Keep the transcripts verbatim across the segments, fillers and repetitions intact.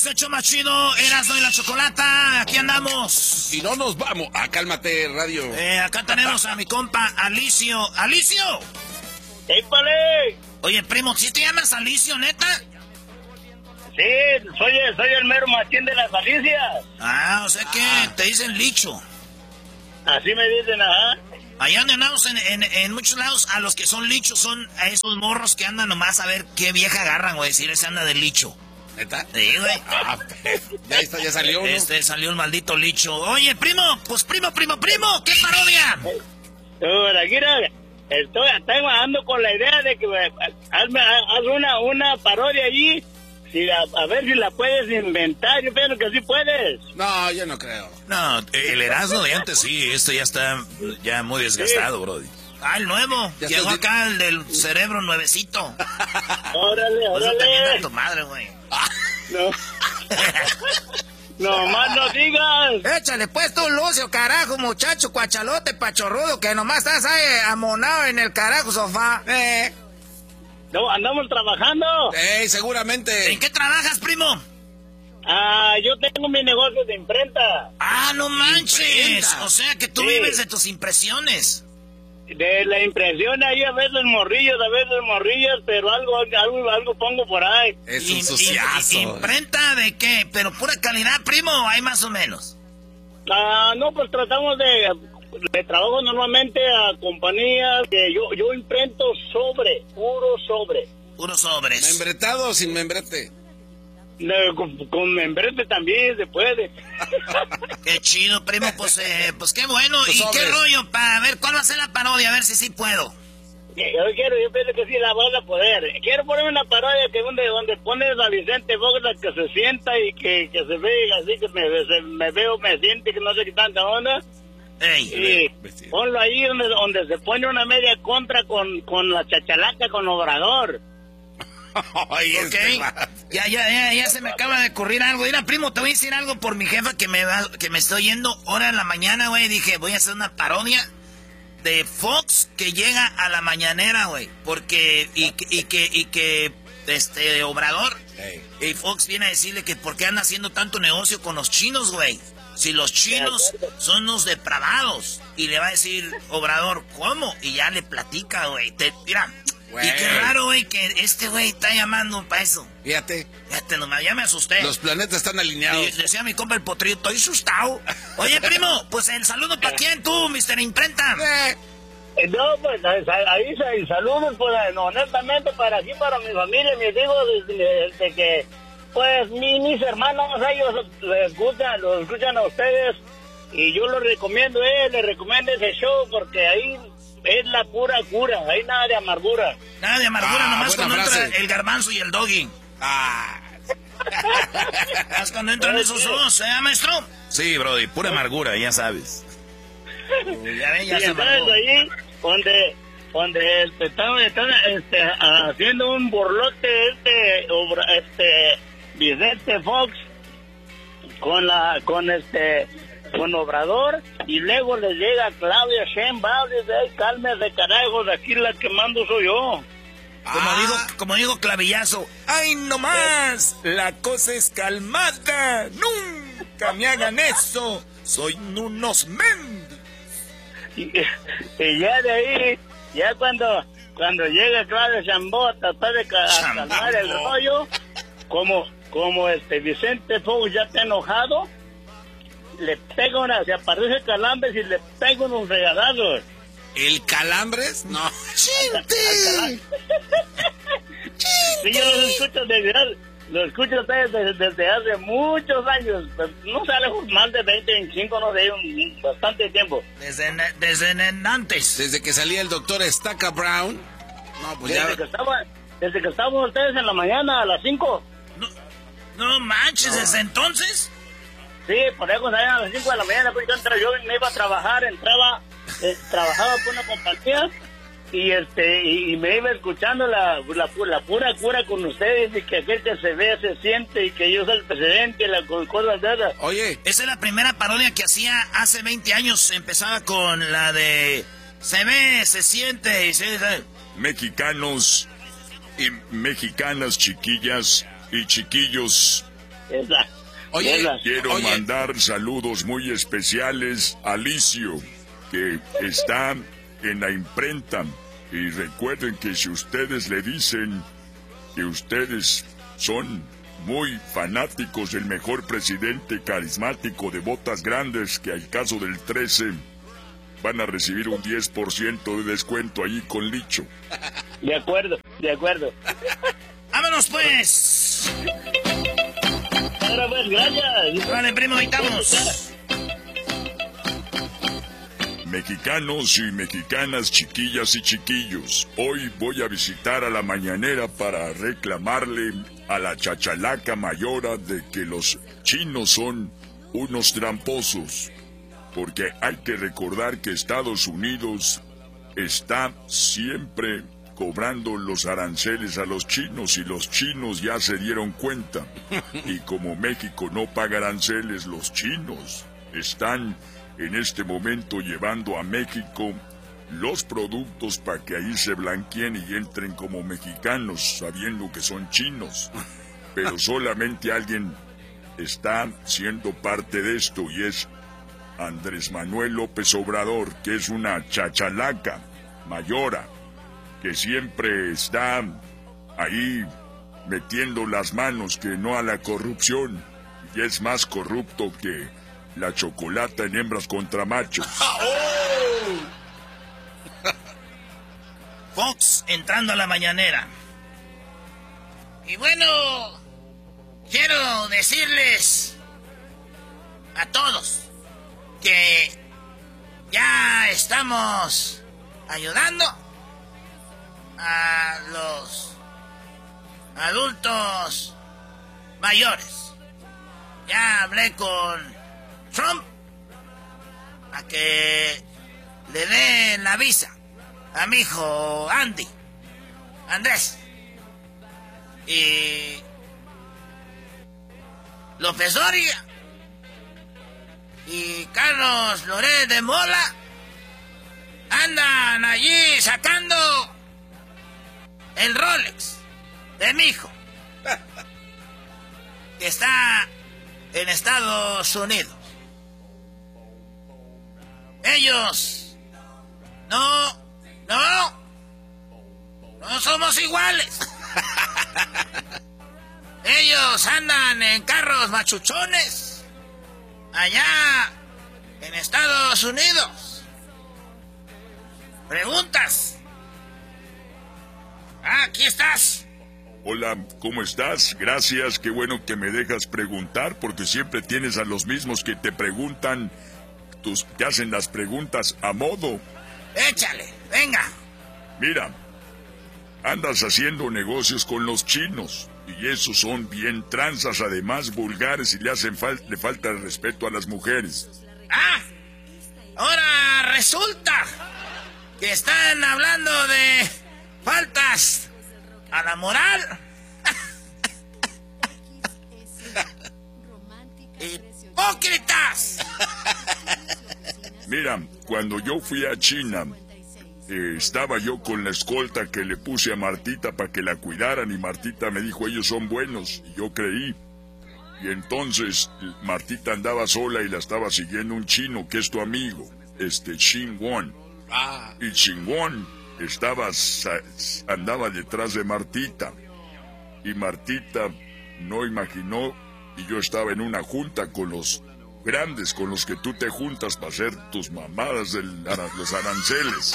es el show más chido, Erasmo y la Chocolata, aquí andamos. Y no nos vamos, ah, cálmate, radio. Eh, acá tenemos a mi compa Alicio. ¡Alicio! ¡Épale! Oye, primo, ¿sí te llamas Alicio, neta? Sí, soy, soy el mero machín de las Alicias. Ah, o sea que ah. te dicen Licho. Así me dicen, ajá. Allá donde andamos en, en, en muchos lados, a los que son lichos son a esos morros que andan nomás a ver qué vieja agarran, güey. Decir, ese anda de licho. ¿Neta? Sí, güey. Ah, ya está, ya salió, ¿no? Este salió el maldito licho. Oye, primo, pues primo, primo, primo, ¿qué parodia? Tú, aquí estoy, estoy ando con la idea de que hazme haz una, una parodia allí. Si a, a ver si la puedes inventar, yo pienso que sí puedes. No, yo no creo. No, el Erasmo de antes sí, esto ya está ya muy desgastado, sí. Brody. Ah, el nuevo. Ya llegó acá el del cerebro nuevecito. Órale, órale. Eso te viene a tu madre, güey. No. No más no digas. Échale pues tú, Lucio, carajo, muchacho, cuachalote, pachorrudo, que nomás estás ahí amonado en el carajo sofá. Eh. No, andamos trabajando. Eh, seguramente. ¿En qué trabajas, primo? Ah, yo tengo mi negocio de imprenta. Ah, no manches. Imprenta. O sea que tú sí. vives de tus impresiones. De la impresión ahí, a veces morrillos, a veces morrillas, pero algo, algo, algo pongo por ahí. Es un suciazo. ¿Imprenta de qué? ¿Pero pura calidad, primo, o hay más o menos? Ah, no, pues tratamos de... de trabajo normalmente a compañías que yo, yo imprento sobre, puro sobre. Puro sobres. ¿Membretado o sin membrete? No, con, con membrete también se puede. Qué chido, primo, pues, eh, pues qué bueno. Los ¿Y sobres. qué rollo? Para ver cuál va a ser la parodia, a ver si sí puedo. Yo quiero, yo pienso que sí la vas a poder. Quiero poner una parodia que donde, donde pones a Vicente Fox que se sienta y que, que se ve así, que me, se, me veo, me siente, que no sé qué tanta onda. Ey. Y ponlo ahí donde, donde se pone una media contra con, con la chachalaca, con Obrador. Ay, ok, este ya, ya, ya, ya se me acaba de ocurrir algo. Mira, primo, te voy a decir algo por mi jefa que me va, que me estoy yendo hora en la mañana, güey. Dije, voy a hacer una parodia de Fox que llega a la mañanera, güey. Porque, y, y que, y que, este, Obrador, hey. Y Fox viene a decirle que por qué anda haciendo tanto negocio con los chinos, güey. Si los chinos son unos depravados. Y le va a decir, Obrador, ¿cómo? Y ya le platica, güey. Te, mira, güey. Y qué raro, güey, que este güey está llamando para eso. Fíjate. Fíjate nomás, ya me asusté. Los planetas están alineados. Y decía mi compa el potrillo, estoy asustado. Oye, primo, pues el saludo para quién tú, mister Imprenta. Eh. No, pues ahí hay saludos, pues honestamente para aquí, para mi familia, mis hijos, desde, desde que... Pues mi, mis hermanos, ellos les escuchan, los escuchan a ustedes y yo los recomiendo, eh, les recomiendo ese show porque ahí es la pura cura, ahí nada de amargura. Nada de amargura, ah, nomás cuando frase. Entra el garbanzo y el doggy. Ah. Es cuando entran esos dos, ¿eh, maestro? Sí, brody, pura amargura, ya sabes. Ya ven, ya y se entonces ahí, donde, donde este, están, están este, haciendo un borlote, este, obra, este... Vicente Fox con la con este con Obrador y luego le llega Claudia Sheinbaum y dice, ay, cálmese carajo, de aquí la que mando soy yo. Como ah. digo, como digo clavillazo, ay no más, eh. la cosa es calmada, nunca me hagan eso, soy unos mendigos. Y, y ya de ahí, ya cuando cuando llega Claudia Sheinbaum a tratar de ca calmar el rollo, como Como este Vicente Fox ya está enojado, le pega una, se aparece Calambres y le pega unos regalazos. ¿El Calambres? No. ¡Chinte! Sí, yo lo escucho desde, lo escucho desde, desde hace muchos años, pues, no sale más de veinte, veinticinco, no sé, un, bastante tiempo. Desde, desde antes. Desde que salía el doctor Estaca Brown. No, pues desde ya. Que estaba, desde que estábamos ustedes en la mañana a las cinco. No, no manches, no. ¿Desde entonces? Sí, por eso salían a las cinco de la mañana, pues yo, entraba, yo me iba a trabajar, entraba, eh, trabajaba por una compañía y este y, y me iba escuchando la, la, la pura cura con ustedes y que aquel que se ve se siente y que yo soy el presidente, la cosas de esas. Oye, esa es la primera parodia que hacía hace veinte años, empezaba con la de se ve, se siente y se... Mexicanos y mexicanas, chiquillas y chiquillos, Esa. Oye, esa. Quiero Oye. mandar saludos muy especiales a Alicio, que está en la imprenta. Y recuerden que si ustedes le dicen que ustedes son muy fanáticos del mejor presidente carismático de botas grandes, que al caso del trece, van a recibir un diez por ciento de descuento ahí con Licho. De acuerdo, de acuerdo. ¡Vámonos, pues! Ahora pues, gracias. Vale, primo, ahí estamos. Mexicanos y mexicanas, chiquillas y chiquillos, hoy voy a visitar a la mañanera para reclamarle a la chachalaca mayora de que los chinos son unos tramposos, porque hay que recordar que Estados Unidos está siempre cobrando los aranceles a los chinos y los chinos ya se dieron cuenta. Y como México no paga aranceles, los chinos están en este momento llevando a México los productos para que ahí se blanqueen y entren como mexicanos, sabiendo que son chinos. Pero solamente alguien está siendo parte de esto y es Andrés Manuel López Obrador, que es una chachalaca mayora, que siempre está ahí metiendo las manos que no a la corrupción, y es más corrupto que la chocolata en hembras contra machos. Fox entrando a la mañanera. Y bueno, quiero decirles a todos que ya estamos ayudando a los adultos mayores. Ya hablé con Trump a que le dé la visa a mi hijo Andy, Andrés. Y López Dóriga y Carlos Loret de Mola andan allí sacando el Rolex de mi hijo, que está en Estados Unidos. Ellos no, no, no somos iguales. Ellos andan en carros machuchones allá en Estados Unidos. ¿Preguntas? Ah, aquí estás. Hola, ¿cómo estás? Gracias, qué bueno que me dejas preguntar, porque siempre tienes a los mismos que te preguntan, tus, que hacen las preguntas a modo. Échale, venga. Mira, andas haciendo negocios con los chinos, y esos son bien tranzas, además vulgares, y le hacen fal- le falta el respeto a las mujeres. Ah, ahora resulta que están hablando de faltas a la moral. ¡Hipócritas! Mira, cuando yo fui a China, eh, estaba yo con la escolta que le puse a Martita para que la cuidaran, y Martita me dijo, ellos son buenos, y yo creí. Y entonces Martita andaba sola y la estaba siguiendo un chino que es tu amigo, este Chingón. Ah, Y Chingón estaba sa- andaba detrás de Martita, y Martita no imaginó, y yo estaba en una junta con los grandes con los que tú te juntas para hacer tus mamadas de los aranceles.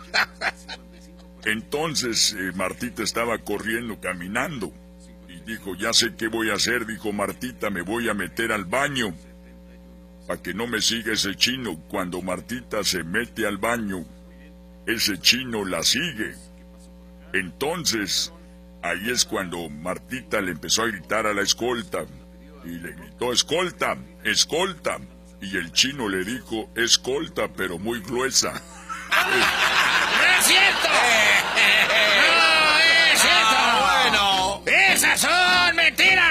Entonces eh, Martita estaba corriendo, caminando, y dijo, ya sé qué voy a hacer, dijo Martita, me voy a meter al baño para que no me siga ese chino. Cuando Martita se mete al baño, ese chino la sigue. Entonces, ahí es cuando Martita le empezó a gritar a la escolta, y le gritó, escolta, escolta, y el chino le dijo, escolta, pero muy gruesa. ¡No es cierto! ¡No es cierto! ah, bueno. ¡Esas son mentiras!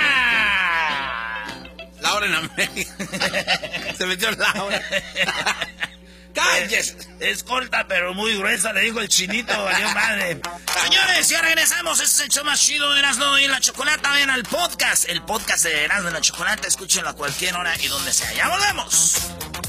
Laura en América. Se metió Laura. Ah, es, yes. es corta, pero muy gruesa, le dijo el chinito, valió madre. Señores, ya regresamos. Este es el show más chido de Erasmo y la Chocolata. Ven al podcast. El podcast de Erasmo y la Chocolata. Escúchenlo a cualquier hora y donde sea. ¡Ya volvemos!